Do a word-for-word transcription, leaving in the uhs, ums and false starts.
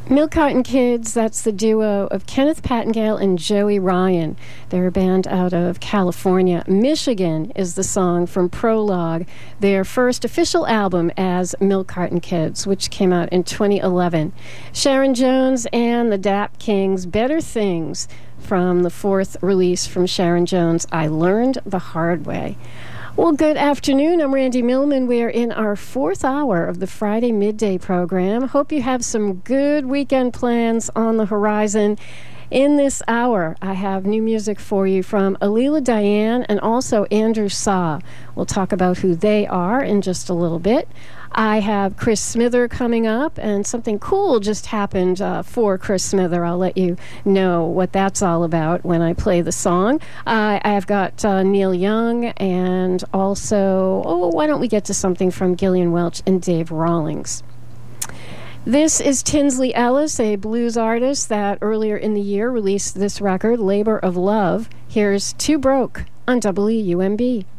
Milk Carton Kids, that's the duo of Kenneth Pattengale and Joey Ryan. They're a band out of California. Michigan is the song from Prologue, their first official album as Milk Carton Kids, which came out in twenty eleven. Sharon Jones and the Dap Kings, Better Things, from the fourth release from Sharon Jones, I Learned the Hard Way. Well, good afternoon. I'm Randy Millman. We are in our fourth hour of the Friday midday program. Hope you have some good weekend plans on the horizon. In this hour, I have new music for you from Alila Diane and also Andrew Saw. We'll talk about who they are in just a little bit. I have Chris Smither coming up, and something cool just happened uh, for Chris Smither. I'll let you know what that's all about when I play the song. Uh, I've got uh, Neil Young, and also, oh, why don't we get to something from Gillian Welch and Dave Rawlings. This is Tinsley Ellis, a blues artist that earlier in the year released this record, Labor of Love. Here's Too Broke on W U M B.